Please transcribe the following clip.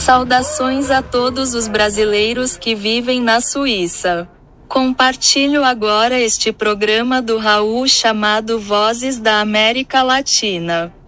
Saudações a todos os brasileiros que vivem na Suíça. Compartilho agora este programa do Raul chamado Vozes da América Latina.